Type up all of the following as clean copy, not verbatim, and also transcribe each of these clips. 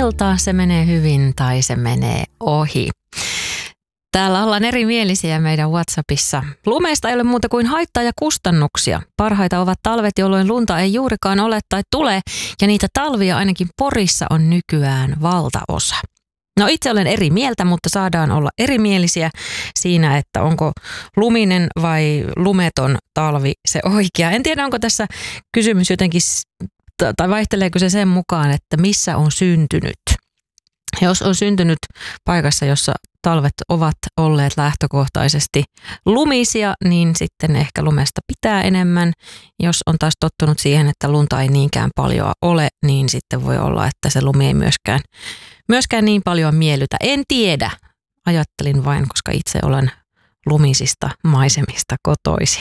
ilta, se menee hyvin tai se menee ohi. Täällä ollaan erimielisiä meidän WhatsAppissa. Lumeista ei ole muuta kuin haittaa ja kustannuksia. Parhaita ovat talvet, jolloin lunta ei juurikaan ole tai tule, ja niitä talvia ainakin Porissa on nykyään valtaosa. No itse olen eri mieltä, mutta saadaan olla erimielisiä siinä, että onko luminen vai lumeton talvi se oikea. En tiedä, onko tässä kysymys jotenkin, tai vaihteleeko se sen mukaan, että missä on syntynyt. Jos on syntynyt paikassa, jossa talvet ovat olleet lähtökohtaisesti lumisia, niin sitten ehkä lumesta pitää enemmän. Jos on taas tottunut siihen, että lunta ei niinkään paljon ole, niin sitten voi olla, että se lumi ei myöskään niin paljon miellytä. En tiedä. Ajattelin vain, koska itse olen lumisista maisemista kotoisin.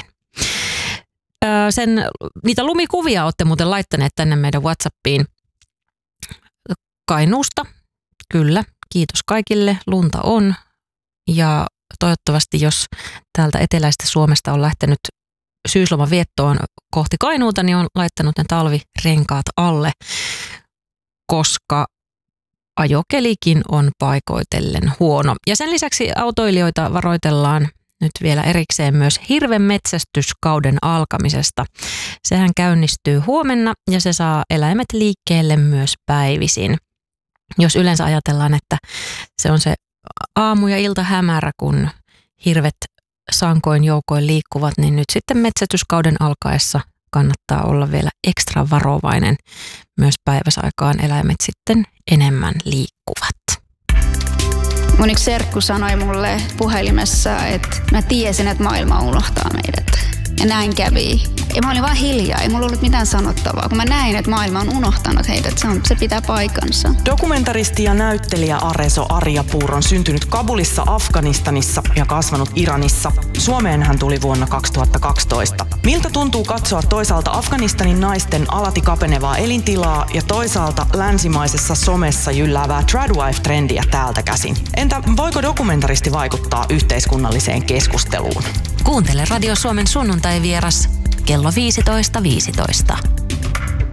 Niitä lumikuvia olette muuten laittaneet tänne meidän WhatsAppiin Kainuusta. Kyllä, kiitos kaikille. Lunta on. Ja toivottavasti, jos täältä eteläistä Suomesta on lähtenyt syysloman viettoon kohti Kainuuta, niin on laittanut ne talvirenkaat alle, koska ajokelikin on paikoitellen huono. Ja sen lisäksi autoilijoita varoitellaan nyt vielä erikseen myös hirvenmetsästyskauden alkamisesta. Sehän käynnistyy huomenna ja se saa eläimet liikkeelle myös päivisin. Jos yleensä ajatellaan, että se on se aamu- ja iltahämärä, kun hirvet sankoin joukoin liikkuvat, niin nyt sitten metsästyskauden alkaessa kannattaa olla vielä ekstra varovainen. Myös päiväsaikaan eläimet sitten enemmän liikkuvat. Mun yksi serkku sanoi mulle puhelimessa, että mä tiesin, että maailma unohtaa meidät. Ja näin kävi. Ja mä olin vaan hiljaa, ei mulla ollut mitään sanottavaa, kun mä näin, että maailma on unohtanut heidät. Se pitää paikansa. Dokumentaristi ja näyttelijä Areso Arjapur on syntynyt Kabulissa, Afganistanissa ja kasvanut Iranissa. Suomeen hän tuli vuonna 2012. Miltä tuntuu katsoa toisaalta Afganistanin naisten alati kapenevaa elintilaa ja toisaalta länsimaisessa somessa jylläävää tradwife-trendiä täältä käsin? Entä voiko dokumentaristi vaikuttaa yhteiskunnalliseen keskusteluun? Kuuntele Radio Suomen sunnuntai-vieras kello 15.15.